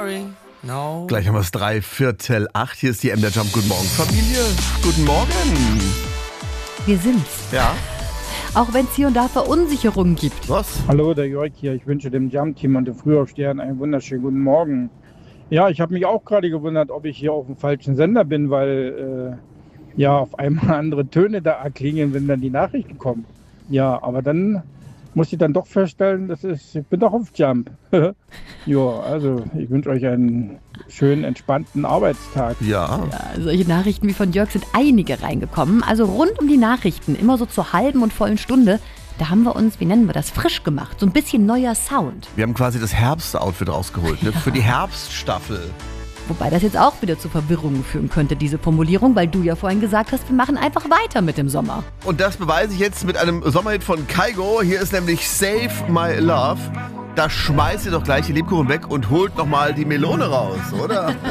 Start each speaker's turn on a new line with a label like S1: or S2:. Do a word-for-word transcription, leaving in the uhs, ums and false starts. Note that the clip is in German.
S1: sorry, no.
S2: Gleich haben wir es drei Viertel acht. Hier ist die M der Jump. Guten Morgen, Familie. Guten Morgen.
S3: Wir sind's.
S2: Ja.
S3: Auch wenn es hier und da Verunsicherungen gibt.
S2: Was?
S4: Hallo, der Jörg hier. Ich wünsche dem Jump-Team und den Frühaufstehern einen wunderschönen guten Morgen. Ja, ich habe mich auch gerade gewundert, ob ich hier auf dem falschen Sender bin, weil äh, ja auf einmal andere Töne da erklingen, wenn dann die Nachrichten kommen. Ja, aber dann muss ich dann doch feststellen, das ist, ich bin doch auf Jump. Ja, also ich wünsche euch einen schönen, entspannten Arbeitstag.
S2: Ja.
S3: Ja, solche Nachrichten wie von Jörg sind einige reingekommen. Also rund um die Nachrichten, immer so zur halben und vollen Stunde. Da haben wir uns, wie nennen wir das, frisch gemacht. So ein bisschen neuer Sound.
S2: Wir haben quasi das Herbst-Outfit rausgeholt, ne? Für die Herbststaffel.
S3: Wobei das jetzt auch wieder zu Verwirrungen führen könnte, diese Formulierung, weil du ja vorhin gesagt hast, wir machen einfach weiter mit dem Sommer.
S2: Und das beweise ich jetzt mit einem Sommerhit von Kygo. Hier ist nämlich Save My Love. Da schmeißt ihr doch gleich die Lebkuchen weg und holt nochmal die Melone raus, oder?